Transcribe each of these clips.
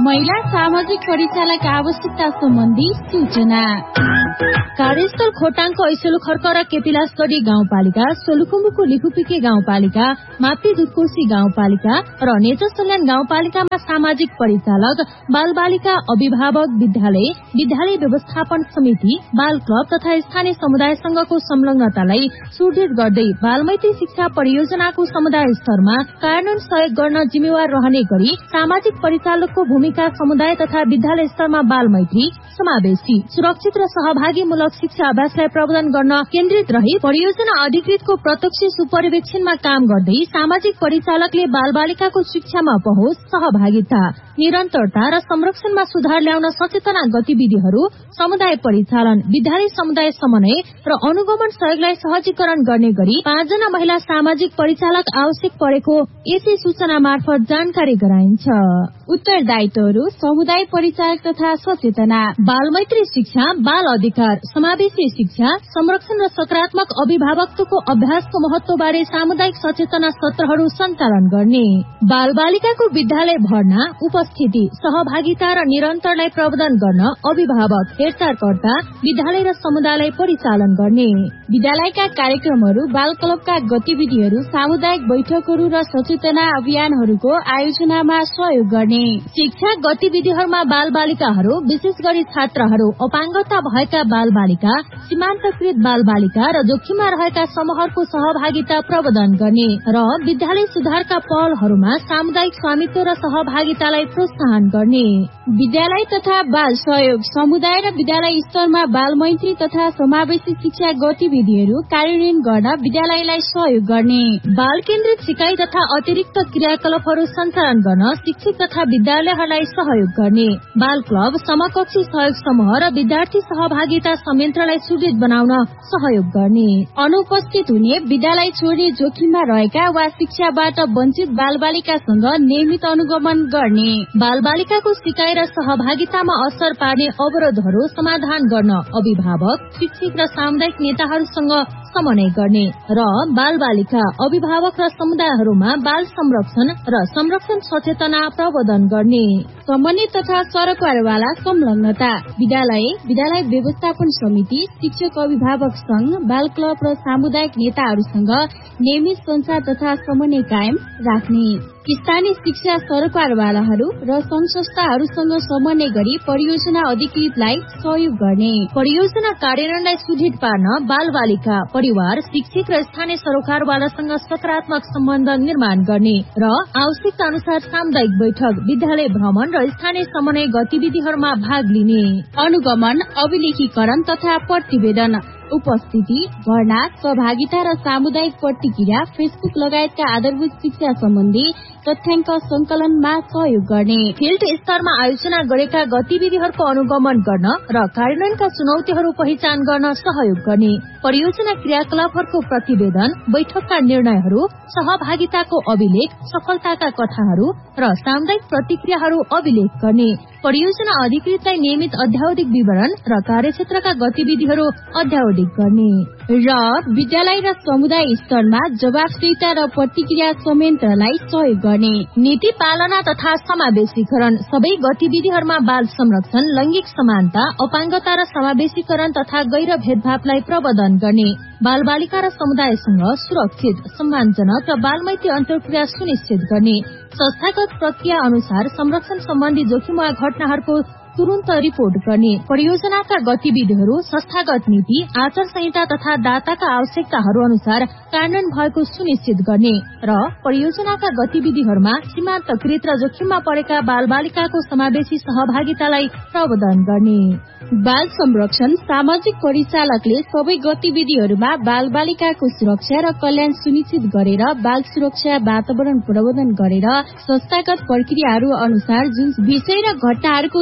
महिला सामाजिक परिचालक आवश्यकता सम्बन्धी सूचना। कार्यस्थल खोटाङको ऐसेलु खर्क र केपिलासगढी गाउँपालिका, सोलुखुम्बुको लिखुपिके गाउँपालिका, मापी दुधकोशी गाउँपालिका र नेचर सल्यान गाउँपालिकामा सामाजिक परिचालक, बाल बालिका अभिभावक, विद्यालय व्यवस्थापन समिति, बाल क्लब तथा स्थानीय समुदाय संघको संलग्नतालाई सुदृढ गर्दै बालमैत्री शिक्षा परियोजनाको समुदाय स्तरमा कार्यान्वयन सहयोग गर्न जिम्मेवार रहने गरी सामाजिक परिचालकको भूमिका समुदाय तथा विद्यालय स्तरमा बालमैत्री, समावेशी, सुरक्षित र सहभागीमूलक शिक्षा अभ्यासलाई प्रवर्धन गर्न केन्द्रित रही परियोजना अधिकृतको प्रत्यक्ष सुपरिवेक्षणमा काम गर्दै सामाजिक परिचालकले बाल बालिकाको शिक्षामा पहुँच, सहभागिता, निरन्तरता र संरक्षणमा सुधार ल्याउन सचेतना गतिविधिहरू, समुदाय परिचालन, विद्यालय समुदाय समन्वय र अनुगमन सहयोगलाई सहजीकरण गर्ने गरी 5 जना महिला सामाजिक परिचालक आवश्यक परेको यसै सूचना मार्फत जानकारी गराइन्छ। उत्तरदायित्वहरू, समुदाय परिचालक तथा सचेतना, बालमैत्री शिक्षा, बाल अधिकार, समावेशी शिक्षा, संरक्षण र सकारात्मक अभिभावकत्वको अभ्यासको महत्वबारे सामुदायिक सचेतना सत्रहरू सञ्चालन गर्ने, बाल बालिकाको विद्यालय भर्ना, उपस्थिति, सहभागिता र निरन्तरलाई प्रवर्धन गर्न अभिभावक, हेरचाहकर्ता, विद्यालय र समुदायलाई परिचालन गर्ने, विद्यालयका कार्यक्रमहरू, बाल क्लबका गतिविधिहरू, सामुदायिक बैठकहरू र सचेतना अभियानहरूको आयोजनामा सहयोग गर्ने, शिक्षा गतिविधिहरूमा बाल बालिकाहरू, विशेष गरी छात्रहरू, अपाङ्गता भएका बाल बालिका, सीमान्तकृत बाल बालिका र जोखिममा रहेका समूहहरूको सहभागिता प्रवर्धन गर्ने र विद्यालय सुधारका पहलहरूमा सामुदायिक स्वामित्व र सहभागितालाई प्रोत्साहन गर्ने, विद्यालय तथा बाल सहयोग, समुदाय र विद्यालय स्तरमा बालमैत्री तथा समावेशी शिक्षा गतिविधिहरू कार्यान्वयन गर्न विद्यालयलाई सहयोग गर्ने, बाल केन्द्रित सिकाइ तथा अतिरिक्त क्रियाकलापहरू सञ्चालन गर्न शिक्षक तथा विद्यालयहरूलाई सहयोग गर्ने, बाल क्लब, समकक्षी सहयोग समूह र विद्यार्थी सहभागिता संयन्त्रलाई सुदृढ बनाउन सहयोग गर्ने, अनुपस्थित हुने, विद्यालय छोड्ने जोखिममा रहेका वा शिक्षाबाट वञ्चित बाल बालिकासँग नियमित अनुगमन गर्ने, बाल बालिकाको सिकाइ र सहभागितामा असर पार्ने अवरोधहरू समाधान गर्न अभिभावक, शिक्षक र सामुदायिक नेताहरूसँग समन्वय गर्ने र बाल बालिका, अभिभावक र समुदायहरूमा बाल संरक्षण र संरक्षण सचेतना प्रवर्धन गर्ने, समन्वय तथा सरकारवाला संलग्नता, विद्यालय व्यवस्थापन समिति, शिक्षक अभिभावक संघ, बाल क्लब र सामुदायिक नेताहरूसँग नियमित संचार तथा समन्वय कायम राख्ने, स्थानीय शिक्षा सरकारवालाहरू र संघ संस्थाहरूसँग समन्वय गरी परियोजना अधिकृतलाई सहयोग गर्ने, परियोजना कार्यान्वयनलाई सुदृढ पार्न बाल बालिका, परिवार, शिक्षक र स्थानीय सरकारवालासँग सकारात्मक सम्बन्ध निर्माण गर्ने र आवश्यकता अनुसार सामुदायिक बैठक, विद्यालय भ्रमण र स्थानीय समन्वय गतिविधिहरूमा भाग लिने, अनुगमन, अभिलेखीकरण तथा प्रतिवेदन, उपस्थिति, भर्ना, सहभागिता र सामुदायिक प्रतिक्रिया, फेसबुक लगायतका आधारभूत शिक्षा सम्बन्धी तथ्याङ्क संकलनमा सहयोग गर्ने, फिल्ड स्तरमा आयोजना गरेका गतिविधिहरूको अनुगमन गर्न र कार्यान्वयनका चुनौतीहरू पहिचान गर्न सहयोग गर्ने, परियोजना क्रियाकलापहरूको प्रतिवेदन, बैठकका निर्णयहरू, सहभागिताको अभिलेख, सफलताका कथाहरू र सामुदायिक प्रतिक्रियाहरू अभिलेख गर्ने, परियोजना अधिकृतलाई नियमित अध्यावधिक विवरण र कार्यक्षेत्रका गतिविधिहरू अध्यावधिक गर्ने र विद्यालय र समुदाय स्तरमा जवाफदेहिता र प्रतिक्रिया संयन्त्रलाई सहयोग गर्ने, नीति पालना तथा समावेशीकरण, सबै गतिविधिहरूमा बाल संरक्षण, लैंगिक समानता, अपाङ्गता र समावेशीकरण तथा गैर भेदभावलाई प्रवर्धन गर्ने, बाल बालिका र समुदायसँग सुरक्षित, सम्मानजनक र बालमैत्री अन्तर्क्रिया सुनिश्चित गर्ने, संस्थागत प्रक्रिया अनुसार संरक्षण सम्बन्धी जोखिम वा घटनाहरूको तुरन्त रिपोर्ट गर्ने, परियोजनाका गतिविधिहरू, संस्थागत नीति, आचार संहिता तथा दाताका आवश्यकताहरू अनुसार कार्यान्वयन भएको सुनिश्चित गर्ने र परियोजनाका गतिविधिहरूमा सीमान्तकृत र जोखिममा परेका बाल बालिकाको समावेशी सहभागितालाई प्रवर्धन गर्ने, बाल संरक्षण, सामाजिक परिचालकले सबै गतिविधिहरूमा बाल बालिकाको सुरक्षा र कल्याण सुनिश्चित गरेर बाल सुरक्षा वातावरण प्रवर्धन गरेर संस्थागत प्रक्रियाहरू अनुसार जुन विषय र घटनाहरूको तुरुन्तै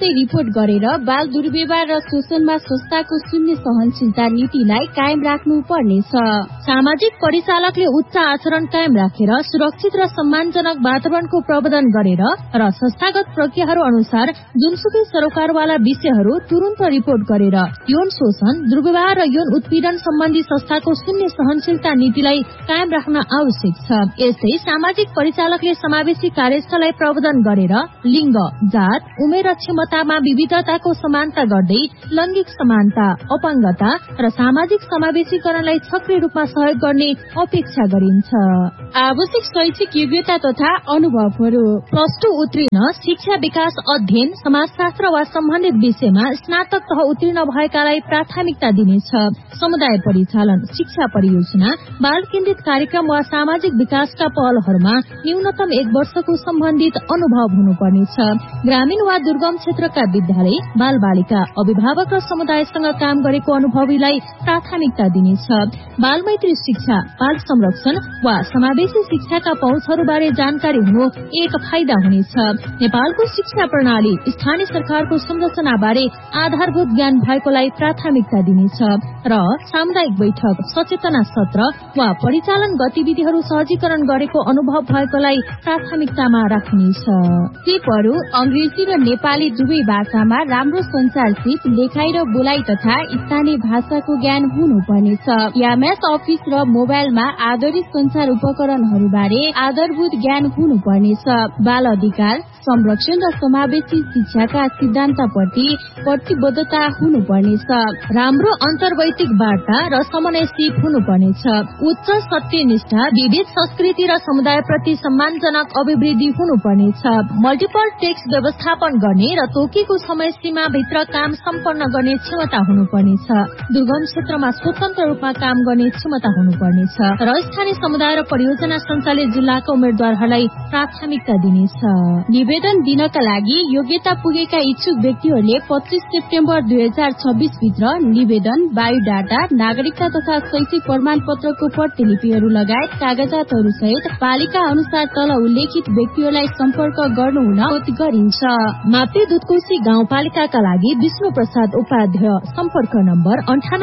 जस्तै रिपोर्ट गरेर बाल दुर्व्यवहार र शोषणमा संस्थाको शून्य सहनशीलता नीतिलाई कायम राख्नु पर्नेछ। सामाजिक परिचालकले उच्च आचरण कायम राखेर सुरक्षित र सम्मानजनक वातावरणको प्रबन्धन गरेर र संस्थागत प्रक्रियाहरू अनुसार जुनसुकै सरोकारवाला विषयहरू तुरन्त रिपोर्ट गरेर यौन शोषण, दुर्व्यवहार र यौन उत्पीडन सम्बन्धी संस्थाको शून्य सहनशीलता नीतिलाई कायम राख्न आवश्यक छ। यस्तै सामाजिक परिचालकले समावेशी कार्यस्थललाई प्रबन्धन गरेर लिङ्ग, जात, उमेर र क्षमतामा विविधताको समानता गर्दै लैंगिक समानता, अपाङ्गता र सामाजिक समावेशीकरणलाई सक्रिय रूपमा सहयोग गर्ने अपेक्षा गरिन्छ। आवश्यक शैक्षिक योग्यता तथा अनुभवहरू +2 उत्तीर्ण, शिक्षा विकास अध्ययन, समाजशास्त्र वा सम्बन्धित विषयमा स्नातक तह उत्तीर्ण भएकालाई प्राथमिकता दिनेछ। समुदाय परिचालन, शिक्षा परियोजना, बाल केन्द्रित कार्यक्रम वा सामाजिक विकासका पहलहरूमा न्यूनतम 1 वर्षको सम्बन्धित अनुभव हुनुपर्नेछ। ग्रामीण वा दुर्गम क्षेत्रका विद्यालय, बाल बालिका, अभिभावक र समुदायसँग काम गरेको अनुभवीलाई प्राथमिकता दिनेछ। बाल मैत्री शिक्षा, बाल संरक्षण वा समावेशी शिक्षाका पहुँचहरूबारे जानकारी हुनु एक फाइदा हुनेछ। नेपालको शिक्षा प्रणाली स्थानीय सरकारको संरचनाबारे आधारभूत ज्ञान भएकोलाई प्राथमिकता दिनेछ र सामुदायिक बैठक, सचेतना सत्र वा परिचालन गतिविधिहरू सहजीकरण गरेको अनुभव भएकोलाई प्राथमिकतामा राखिनेछ। सिपहरू अंग्रेजी र नेपाली दुवै भाषामा राम्रो संचार सिप, लेखाइ र बोलाइ तथा स्थानीय भाषाको ज्ञान हुनुपर्नेछ। एमएस अफिस र मोबाइलमा आधारित संचार उपकरणहरूबारे आधारभूत ज्ञान हुनुपर्नेछ। बाल अधिकार संरक्षण र समावेशी शिक्षाका सिद्धान्तप्रति प्रतिबद्धता हुनुपर्नेछ। राम्रो अन्तर्वैयक्तिक वार्ता र समन्वय सिप हुनुपर्नेछ। उच्च सत्यनिष्ठा, विविध संस्कृति र समुदायप्रति सम्मानजनक अभिवृद्धि हुनुपर्नेछ। मल्टिपल टेक्स्ट व्यवस्थापन गर्ने र तोकेको समय सीमा भित्र काम सम्पन्न गर्ने क्षमता हुनुपर्नेछ। दुर्गम क्षेत्रमा स्वतन्त्र रूपमा काम गर्ने क्षमता हुनुपर्नेछ र स्थानीय समुदाय र परियोजना सञ्चालित जिल्लाका उम्मेद्वारहरूलाई प्राथमिकता दिनेछ। निवेदन दिनका लागि योग्यता पुगेका इच्छुक व्यक्तिहरूले 25 सेप्टेम्बर 2026 भित्र निवेदन, बायोडाटा, नागरिकता तथा शैक्षिक प्रमाणपत्रको प्रतिलिपिहरू लगायत कागजातहरू सहित पालिका अनुसार तल उल्लेखित व्यक्तिहरूलाई सम्पर्क गर्नु हुन अनुरोध गरिन्छ। मापी दुधकोशी गाउँपालिकाका लागि विष्णु प्रसाद उपाध्याय, सम्पर्क नम्बर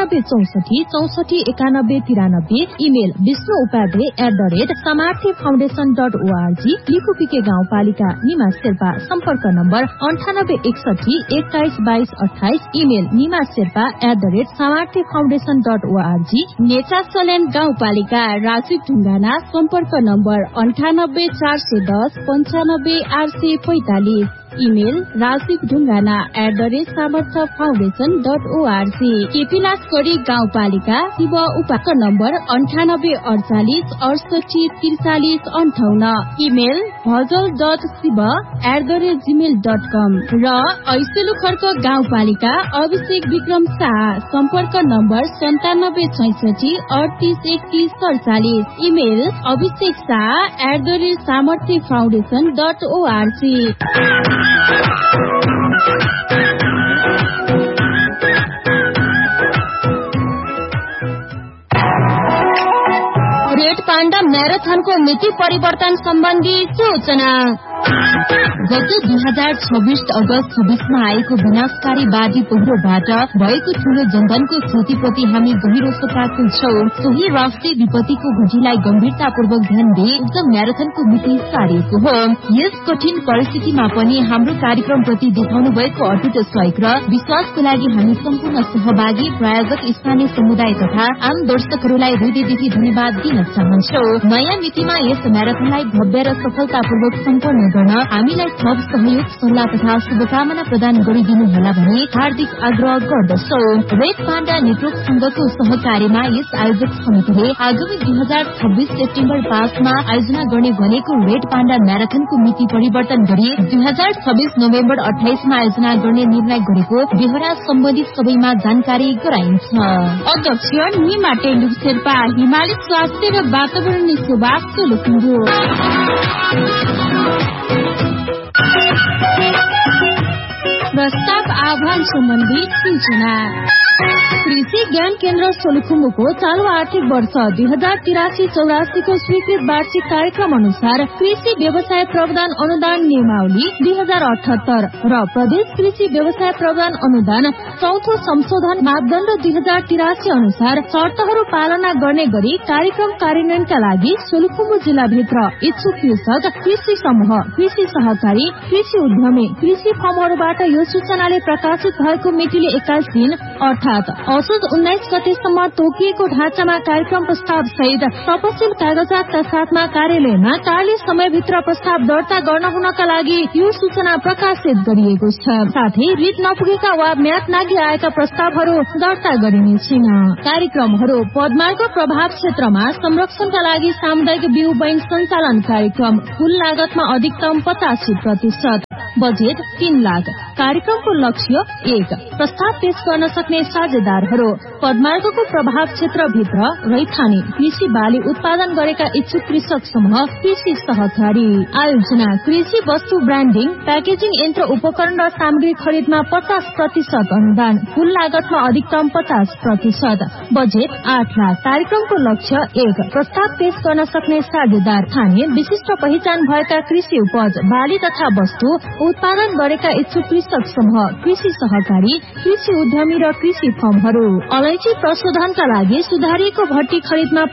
9864649193, इमेल vishnoupadhyay@samarthyafoundation.org, लिखुपिके गाउँपालिका निमा शेर्पा, सम्पर्क नम्बर 9861212228, इमेल nimasherpa@samarthyafoundation.org, नेचा सल्यान गाउँपालिका राजीव ढुङ्गाना, सम्पर्क नम्बर 9841095845, इमेल rajiv.dhungana@samarthyafoundation.org, केपिलासगढी गाउँपालिका शिव उपाक नम्बर 9848684358, इमेल भजल.शिव@gmail.com र ऐसेलु खर्क गाउँपालिका अभिषेक विक्रम शाह, सम्पर्क number 9766383147, email abhishekshah@samarthyafoundation.org। Red panda म्याराथनको मिति परिवर्तन सम्बन्धी सूचना। गत 2026 अगस्त 26मा आएको विनाशकारी बाढी पहिरोबाट भएको ठूलो जनधनको क्षतिप्रति हामी गहिरो शोकाकुल छौं। सोही राष्ट्रिय विपत्तिको घटीलाई गम्भीरतापूर्वक ध्यान दिई उक्त म्याराथनको मिति सारिएको हो। यस कठिन परिस्थितिमा पनि हाम्रो कार्यक्रमप्रति देखाउनु भएको अटुट सहयोग र विश्वासको लागि हामी सम्पूर्ण सहभागी, प्रायोजक, स्थानीय समुदाय तथा आम दर्शकहरूलाई हृदयदेखि धन्यवाद दिन चाहन्छौं। नयाँ मितिमा यस म्याराथनलाई भव्य र सफलतापूर्वक सम्पन्न गर्न हामीलाई थप सहयोग, सल्लाह तथा शुभकामना प्रदान गरिदिनु होला भनी हार्दिक आग्रह गर्दछौं। रेड पाण्डा नेटवर्क संघको सहकार्यमा यस आयोजक समितिले आगामी 2026 सेप्टेम्बर 5 मा आयोजना गर्ने भनेको रेड पाण्डा म्याराथनको मिति परिवर्तन गरी 2026 नोभेम्बर 28 मा आयोजना गर्ने निर्णय गरेको बेहोरा सम्बन्धित सबैमा जानकारी गराइन्छ। अध्यक्ष निमा टेन्डुप शेर्पा, हिमाली स्वास्थ्य र वातावरणीय सेवा सोलुखुम्बु। प्रस्ताव आह्वान सम्बन्धी सूचना। कृषि ज्ञान केन्द्र सोलुखुम्बुको चालू आर्थिक वर्ष 2083-84 को स्वीकृत वार्षिक कार्यक्रम अनुसार कृषि व्यवसाय प्रावधान अनुदान नियमावली 2078 र प्रदेश कृषि व्यवसाय प्रावधान अनुदान चौथो संशोधन मापदण्ड 2083 अनुसार शर्तहरू पालना गर्ने गरी कार्यक्रम कार्यान्वयनका लागि सोलुखुम्बु जिल्लाभित्र इच्छुक कृषक, कृषि समूह, कृषि सहकारी, कृषि उद्यमी, कृषि फर्महरूबाट यो सूचनाले प्रकाशित भएको मितिले 21 दिन अर्थात असोज 19 गतेसम्म तोकिएको ढाँचामा कार्यक्रम प्रस्ताव सहित तपसिल कागजातका साथमा कार्यालयमा कार्य समयभित्र प्रस्ताव दर्ता गर्न हुनका लागि यो सूचना प्रकाशित गरिएको छ। साथै रिट नपुगेका वा म्याद नाघि आएका प्रस्तावहरू दर्ता गरिने छैन। कार्यक्रमहरू पदमार्ग प्रभाव क्षेत्रमा संरक्षणका लागि सामुदायिक बिउ बैंक सञ्चालन कार्यक्रम कुल लागतमा अधिकतम 85%, बजेट 3 लाख। कार्यक्रमको लक्ष्य 1 प्रस्ताव पेश गर्न सक्ने साझेदारहरू पदमार्गको प्रभाव क्षेत्रभित्र रैथाने कृषि बाली उत्पादन गरेका इच्छुक कृषक समूह, कृषि सहकारी। आयोजना कृषि वस्तु ब्रान्डिङ, प्याकेजिङ यन्त्र उपकरण र सामग्री खरिदमा 50% अनुदान, कुल लागतमा अधिकतम 50%, बजेट 8 लाख। कार्यक्रमको लक्ष्य 1 प्रस्ताव पेश गर्न सक्ने साझेदार थाने विशिष्ट पहिचान भएका कृषि उपज, बाली तथा वस्तु उत्पादन गरेका इच्छुक कृषक समूह, कृषि सहकारी, कृषि उद्यमी र कृषि फर्महरू। अलैँची प्रशोधनका लागि सुधारिएको भट्टी खरिदमा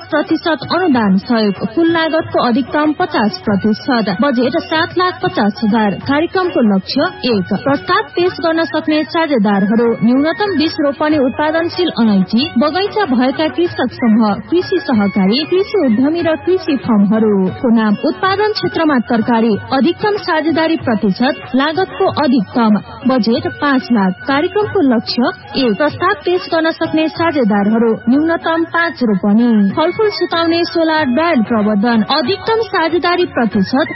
50% अनुदान सहयोग, कुल लागतको अधिकतम 50%, बजेट 7,50,000। कार्यक्रमको लक्ष्य 1 प्रस्ताव पेश गर्न सक्ने साझेदारहरू न्यूनतम 20 रोपनी उत्पादनशील अलैँची बगैँचा भएका कृषक समूह, कृषि सहकारी, कृषि उद्यमी र कृषि फर्महरूको नाम, उत्पादन क्षेत्रमा तरकारी, अधिकतम साझेदारी प्रतिशत, लागतको अधिकतम, बजेट 5 लाख। कार्यक्रमको लक्ष्य 1 प्रस्ताव पेश गर्न सक्ने साझेदारहरू न्यूनतम 5 रोपनी, फलफूल सुताउने सोलर ब्रान्ड प्रवर्धन, अधिकतम साझेदारी प्रतिशत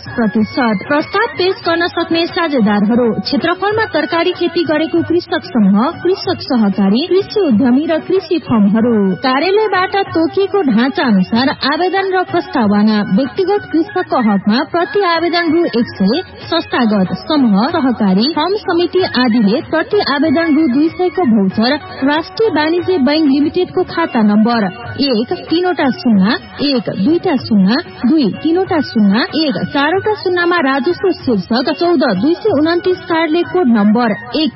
50%। प्रस्ताव पेश गर्न सक्ने साझेदारहरू क्षेत्रफलमा तरकारी खेती गरेको कृषक समूह, कृषक सहकारी, कृषि उद्यमी र कृषि फर्महरू। कार्यालयबाट तोकिएको ढाँचा अनुसार आवेदन र प्रस्तावना व्यक्तिगत कृषकको हकमा प्रति आवेदन रु 100, संस्थागत समूह, सहकारी, फर्म समिति आदिले प्रति आवेदन रु 200 को भौचर राष्ट्रिय वाणिज्य बैंक लिमिटेडको खाता नम्बर 1-3-0-2-3-0-1 मा राजस्व शीर्षक 14-229 कार्यालय कोड नम्बर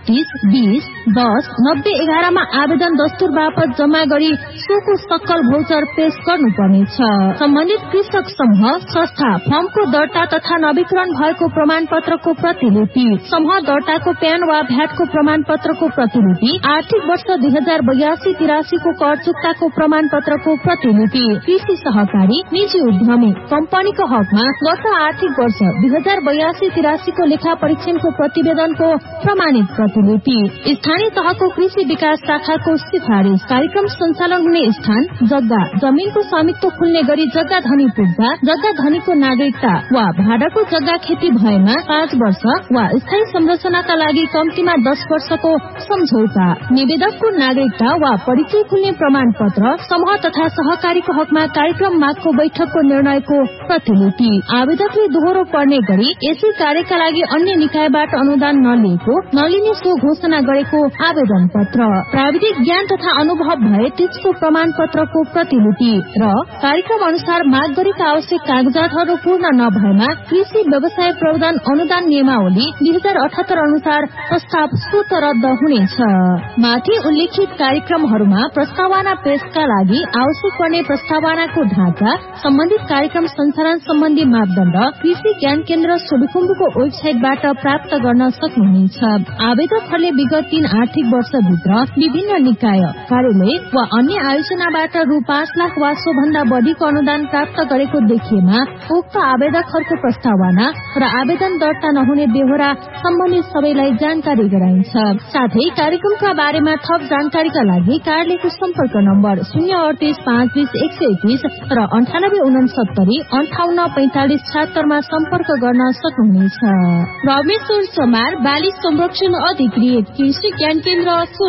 31-20-10-90-11 मा आवेदन दस्तुर बापत जम्मा गरी सोको सक्कल भौचर पेश गर्नुपर्नेछ। सम्बन्धित कृषक समूह, संस्था, फर्मको दर्ता तथा नवीकरण भएको प्रमाण पत्रको प्रतिलिपि, समूह दर्ताको प्यान वा भ्याटको प्रमाण पत्रको प्रतिलिपि, आर्थिक वर्ष 2082-83 को कर चुक्ताको प्रमाण पत्रको प्रतिलिपि, कृषि सहकारी, निजी उद्यमी, कम्पनीको हकमा गत आर्थिक वर्ष 2082-83 को लेखा परीक्षणको प्रतिवेदनको प्रमाणित प्रतिलिपि, स्थानीय तहको कृषि विकास शाखाको सिफारिश, कार्यक्रम सञ्चालन हुने स्थान, जग्गा, जमीनको स्वामित्व खुल्ने गरी जग्गा धनी पुग्दा, जग्गा धनीको नागरिकता वा भाडाको जग्गा खेती भएमा 5 वर्ष वा स्थायी संरचनाका लागि कम्तीमा 10 वर्षको सम्झौता, निवेदकको नागरिकता वा परिचय खुल्ने प्रमाण पत्र, समूह तथा सहकारीको हकमा कार्यक्रम मागको बैठकको निर्णयको प्रतिलिपि, आवेदकले दोहोरो पर्ने गरी यसै कार्यका लागि अन्य निकायबाट अनुदान नलिएको, नलिने सो घोषणा गरेको आवेदन पत्र, प्राविधिक ज्ञान तथा अनुभव भए त्यसको प्रमाण पत्रको प्रतिलिपि र कार्यक्रम अनुसार माग गरेका आवश्यक कागजातहरू पूर्ण नभएमा कृषि व्यवसाय प्रावधान अनुदान नियमावली 2078 अनुसार प्रस्ताव स्वत रद्द हुनेछ। माथि उल्लेखित कार्यक्रमहरूमा प्रस्तावना पेशका लागि आवश्यक पर्ने प्रस्तावनाको ढाँचा, सम्बन्धित कार्यक्रम सञ्चालन सम्बन्धी मापदण्ड कृषि ज्ञान केन्द्र सोलुखुम्बुको वेबसाइटबाट प्राप्त गर्न सक्नुहुनेछ। आवेदकहरूले विगत 3 आर्थिक वर्षभित्र विभिन्न निकाय, कार्यालय वा अन्य आयोजनाबाट रु 5 लाख वा सोभन्दा बढीको अनुदान प्राप्त गरेको देखिएमा उक्त आवेदकहरूको प्रस्तावना र आवेदन दर्ता नहुने बेहोरा सम्बन्धित सबैलाई जानकारी गराइन्छ। साथै कार्यक्रमका बारेमा थप जानकारीका लागि कार्यालयको सम्पर्क नम्बर 038 520 131 र 9869 58 45 76 मा सम्पर्क गर्न सक्नुहुनेछ। रमेश चमार, बाली संरक्षण अधिकृत, कृषि ज्ञान केन्द्र।